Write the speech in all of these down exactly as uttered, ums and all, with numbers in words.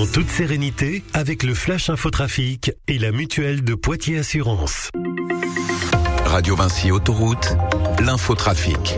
en toute sérénité avec le Flash Infotrafic et la mutuelle de Poitiers Assurance. Radio Vinci Autoroute, l'infotrafic.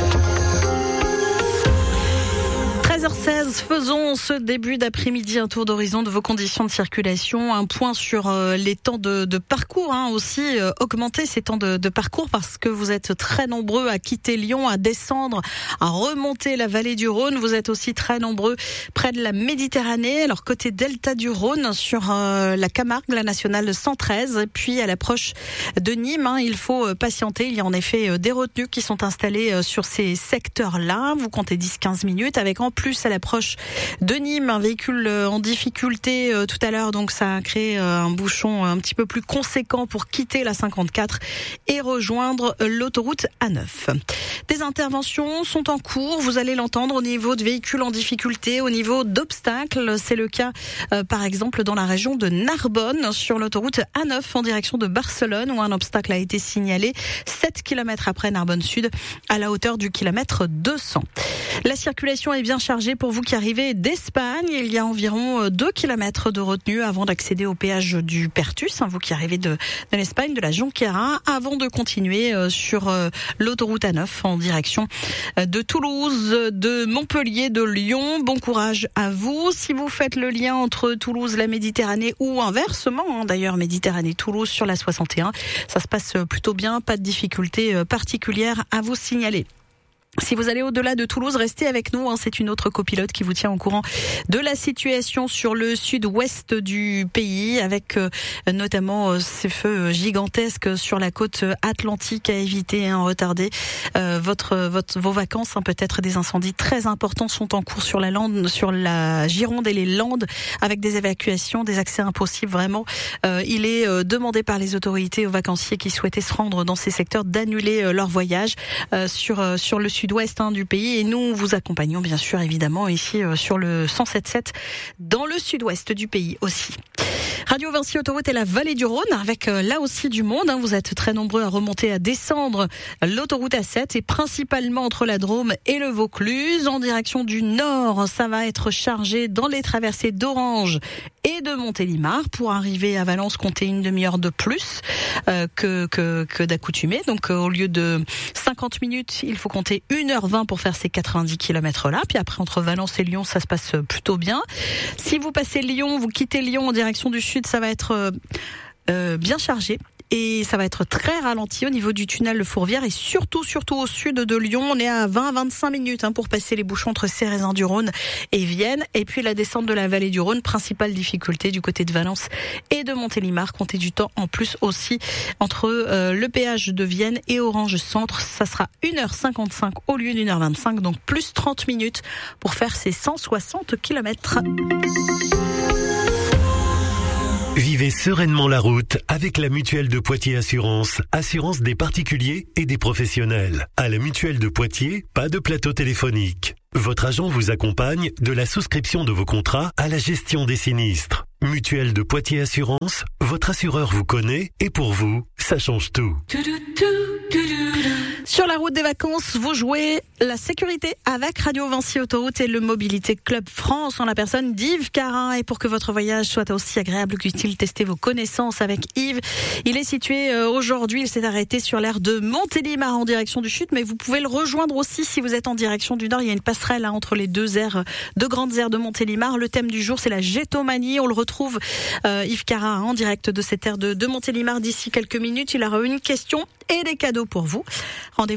treize heures seize, faisons ce début d'après-midi un tour d'horizon de vos conditions de circulation, un point sur euh, les temps de, de parcours, hein, aussi euh, augmenter ces temps de, de parcours parce que vous êtes très nombreux à quitter Lyon, à descendre, à remonter la vallée du Rhône. Vous êtes aussi très nombreux près de la Méditerranée, alors côté delta du Rhône, sur euh, la Camargue, la nationale cent treize, et puis à l'approche de Nîmes, hein, il faut euh, patienter. Il y a en effet euh, des retenues qui sont installées euh, sur ces secteurs-là. Vous comptez dix à quinze minutes, avec en plus à l'approche de Nîmes, un véhicule en difficulté euh, tout à l'heure, donc ça a créé euh, un bouchon un petit peu plus conséquent pour quitter la cinquante-quatre et rejoindre l'autoroute A neuf. Des interventions sont en cours, vous allez l'entendre, au niveau de véhicules en difficulté, au niveau d'obstacles. C'est le cas euh, par exemple dans la région de Narbonne, sur l'autoroute A neuf en direction de Barcelone, où un obstacle a été signalé sept kilomètres après Narbonne Sud, à la hauteur du kilomètre deux cents. La circulation est bien chargée pour vous qui arrivez d'Espagne. Il y a environ deux kilomètres de retenue avant d'accéder au péage du Pertus, hein, vous qui arrivez de, de l'Espagne, de la Jonquera, avant de continuer euh, sur euh, l'autoroute A neuf en direction euh, de Toulouse, de Montpellier, de Lyon. Bon courage à vous. Si vous faites le lien entre Toulouse, la Méditerranée, ou inversement, hein, d'ailleurs Méditerranée-Toulouse sur la soixante et un, ça se passe plutôt bien, pas de difficultés euh, particulières à vous signaler. Si vous allez au-delà de Toulouse, restez avec nous, hein, c'est une autre copilote qui vous tient au courant de la situation sur le sud-ouest du pays, avec euh, notamment euh, ces feux gigantesques sur la côte atlantique à éviter, hein, retarder euh, votre, votre, vos vacances. Hein, peut-être des incendies très importants sont en cours sur la Lande, sur la Gironde et les Landes, avec des évacuations, des accès impossibles. Vraiment, euh, il est euh, demandé par les autorités aux vacanciers qui souhaitaient se rendre dans ces secteurs d'annuler euh, leur voyage euh, sur euh, sur le sud sud-ouest hein, du pays, et nous vous accompagnons bien sûr évidemment ici euh, sur le cent sept virgule sept dans le sud-ouest du pays aussi. Radio Vinci Autoroute et la vallée du Rhône, avec euh, là aussi du monde, hein. Vous êtes très nombreux à remonter, à descendre l'autoroute A sept, et principalement entre la Drôme et le Vaucluse. En direction du nord, ça va être chargé dans les traversées d'Orange et de Montélimar. Pour arriver à Valence, comptez une demi-heure de plus euh, que, que, que d'accoutumé. Donc euh, au lieu de cinquante minutes, il faut compter une heure vingt pour faire ces quatre-vingt-dix kilomètres là. Puis après, entre Valence et Lyon, ça se passe plutôt bien. Si vous passez Lyon, vous quittez Lyon en direction du sud, ça va être euh, euh, bien chargé. Et ça va être très ralenti au niveau du tunnel Le Fourvière, et surtout, surtout au sud de Lyon. On est à vingt à vingt-cinq minutes hein, pour passer les bouchons entre Cérézin-du-Rhône et Vienne. Et puis la descente de la vallée du Rhône, principale difficulté du côté de Valence et de Montélimar. Comptez du temps en plus aussi entre euh, le péage de Vienne et Orange Centre. Ça sera une heure cinquante-cinq au lieu d'une heure vingt-cinq, donc plus trente minutes pour faire ces cent soixante kilomètres. Vivez sereinement la route avec la mutuelle de Poitiers Assurance, assurance des particuliers et des professionnels. À la mutuelle de Poitiers, pas de plateau téléphonique. Votre agent vous accompagne de la souscription de vos contrats à la gestion des sinistres. Mutuelle de Poitiers Assurance, votre assureur vous connaît, et pour vous, ça change tout. Sur la route des vacances, vous jouez la sécurité avec Radio Vinci Autoroute et le Mobilité Club France en la personne d'Yves Carin. Et pour que votre voyage soit aussi agréable qu'utile, testez vos connaissances avec Yves. Il est situé euh, aujourd'hui, il s'est arrêté sur l'aire de Montélimar en direction du sud, mais vous pouvez le rejoindre aussi si vous êtes en direction du nord. Il y a une passerelle hein, entre les deux aires, deux grandes aires de Montélimar. Le thème du jour, c'est la gétomanie. On le retrouve, euh, Yves Carin, hein, en direct de cette aire de, de Montélimar d'ici quelques minutes. Il aura une question et des cadeaux pour vous. Rendez-vous